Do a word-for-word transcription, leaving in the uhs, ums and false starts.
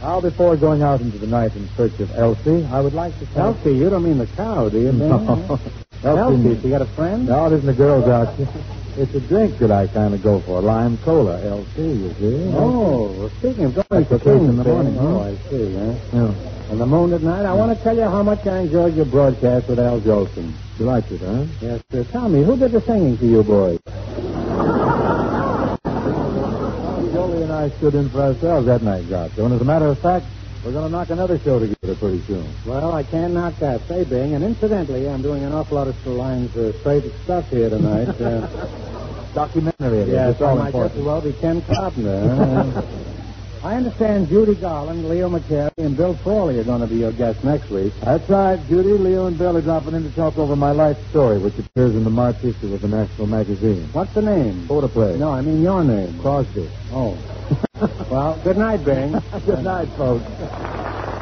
Now, before going out into the night in search of Elsie, I would like to tell... Elsie? You don't mean the cow, do you, Ben? No. Elsie, Elsie, you got a friend? No, it isn't the girls out here. It's a drink that I kind of go for, lime cola, L C, you see. Oh, well, speaking of going for drinks in the morning. Oh, huh? I see, huh? Yeah. And the moon at night, I want to tell you how much I enjoyed your broadcast with Al Jolson. You liked it, huh? Yes, sir. Tell me, who did the singing for you boys? Jolie and I stood in for ourselves that night, Groucho. And as a matter of fact, we're going to knock another show together pretty soon. Well, I can't knock that, say, Bing. And incidentally, I'm doing an awful lot of lines of straight stuff here tonight. Uh, Documentary. It yes, is. All I might just as well be Ken Carpenter. Uh, I understand Judy Garland, Leo McCarey, and Bill Frawley are going to be your guests next week. That's right. Judy, Leo, and Bill are dropping in to talk over my life story, which appears in the March issue of the National Magazine. What's the name? Photoplay. No, I mean your name. Crosby. Oh. Well, good night, Bing. Good night, folks.